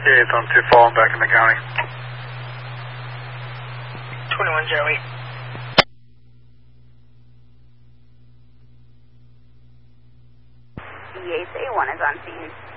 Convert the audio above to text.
Yeah, it's on 2 falling back in the county. 21 Joey. DA1 is on scene.